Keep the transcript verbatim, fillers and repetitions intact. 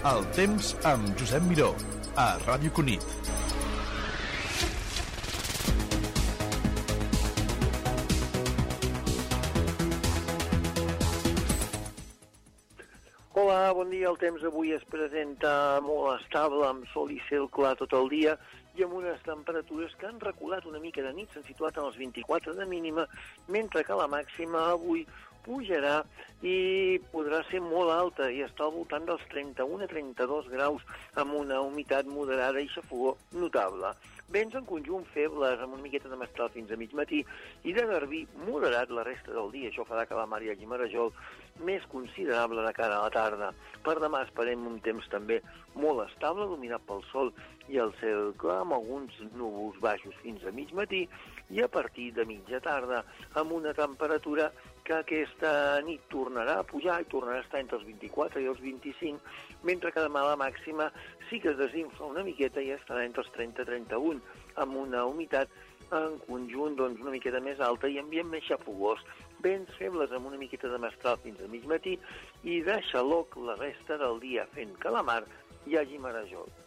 El temps amb Josep Miró, a Ràdio Cunit. Hola, bon dia. El temps avui es presenta molt estable, amb sol i cel clar tot el dia i amb unes temperatures que han reculat una mica de nit, s'han situat en els vint-i-quatre de mínima, mentre que la màxima avui pujarà i podrà ser molt alta i està al voltant dels trenta-un a trenta-dos graus amb una humitat moderada i xafogor notable. Vents en conjunt febles, amb una miqueta de mestral fins a mig matí i de garbí moderat la resta del dia. Això farà que la mar hi hagi marejol més considerable de cara a la tarda. Per demà esperem un temps també molt estable, dominat pel sol i el cel clar, amb alguns núvols baixos fins a mig matí i a partir de mitja tarda amb una temperatura que aquesta nit tornarà a pujar i tornarà a estar entre els vint-i-quatre i els vint-i-cinc, mentre que demà la màxima sí que es desinfla una miqueta i estarà entre els trenta i trenta-un, amb una humitat en conjunt doncs, una miqueta més alta i ambient més xafogós. Vents febles amb una miqueta de mestral fins a mig matí i de xaloc la resta del dia, fent que a la mar hi hagi marejol.